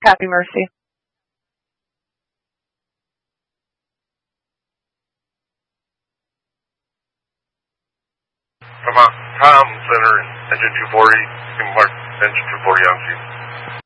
Copy, Mercy. Come on, Tom Center, engine 240. You can mark engine 240 on scene.